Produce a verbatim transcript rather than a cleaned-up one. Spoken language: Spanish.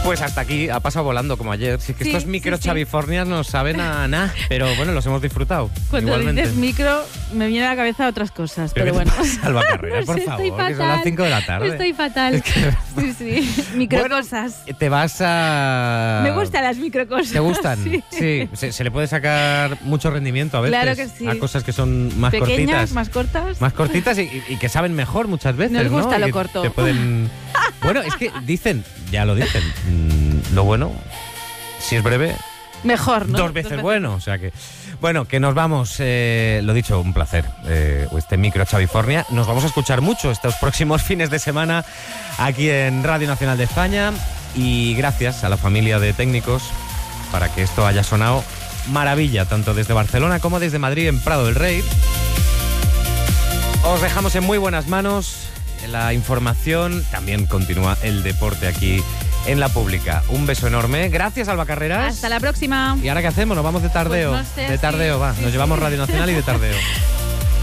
Pues hasta aquí, ha pasado volando como ayer. Si es que Sí, estos micro sí, sí. chavifornias no saben a nada, pero bueno, los hemos disfrutado. Cuando igualmente. dices micro, me viene a la cabeza otras cosas, pero, ¿Pero qué bueno. te pasa, Alba Carrera, No por sé, favor, estoy que son las fatal. cinco de la tarde. Estoy fatal. Sí, sí. Micro Bueno, cosas. Te vas a... Me gustan las micro cosas. ¿Te gustan? Sí. Sí, se, se le puede sacar mucho rendimiento a veces. Claro que sí. A cosas que son más Pequeñas, cortitas. más cortas. Más cortitas y, y- y que saben mejor muchas veces, ¿no? Nos gusta Y lo que corto. Te pueden... Bueno, es que dicen, ya lo dicen, mm, lo bueno, si es breve, Mejor, ¿no? dos veces bueno. O sea que, bueno, que nos vamos, eh, lo dicho, un placer, eh, este micro Chavifornia. Nos vamos a escuchar mucho estos próximos fines de semana aquí en Radio Nacional de España. Y gracias a la familia de técnicos para que esto haya sonado maravilla, tanto desde Barcelona como desde Madrid en Prado del Rey. Os dejamos en muy buenas manos la información, también continúa el deporte aquí en La Pública. Un beso enorme, gracias Alba Carreras. Hasta la próxima. ¿Y ahora qué hacemos? ¿Nos vamos de tardeo? Pues no sé, de tardeo, sí, va, sí, nos sí. llevamos Radio Nacional y de tardeo.